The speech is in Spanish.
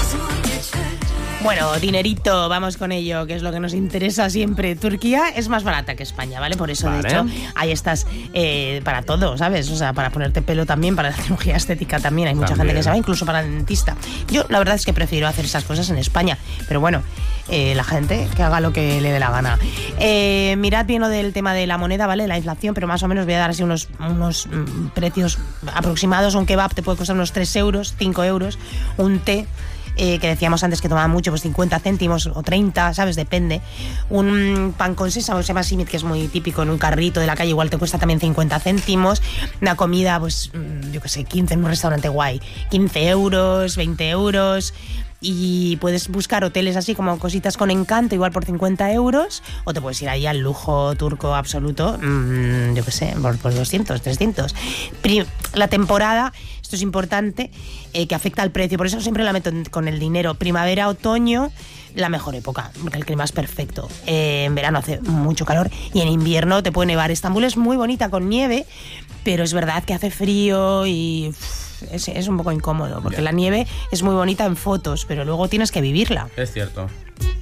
Bueno, dinerito, vamos con ello, que es lo que nos interesa siempre. Turquía es más barata que España, ¿vale? Por eso, Vale. de hecho, hay estas para todo, ¿sabes? O sea, para ponerte pelo también, para la cirugía estética también. Hay mucha También. gente que se va, incluso para el dentista. Yo, la verdad es que prefiero hacer esas cosas en España. Pero bueno, la gente que haga lo que le dé la gana. Mirad bien lo del tema de la moneda, ¿vale? La inflación, pero más o menos voy a dar así unos precios aproximados. Un kebab te puede costar unos 3 euros, 5 euros. Un té, que decíamos antes que tomaba mucho, pues 50 céntimos o 30, ¿sabes? Depende. Un pan con sésamo, se llama simit, que es muy típico en un carrito de la calle, igual te cuesta también 50 céntimos. Una comida, pues, yo qué sé, 15 en un restaurante guay, 15 euros, 20 euros. Y puedes buscar hoteles así como cositas con encanto, igual por 50 euros, o te puedes ir ahí al lujo turco absoluto, yo qué sé, por 200, 300. La temporada, esto es importante, que afecta al precio, por eso siempre la meto con el dinero. Primavera, otoño, la mejor época, porque el clima es perfecto. En verano hace mucho calor y en invierno te puede nevar. Estambul es muy bonita con nieve, pero es verdad que hace frío y es un poco incómodo, porque la nieve es muy bonita en fotos, pero luego tienes que vivirla. Es cierto.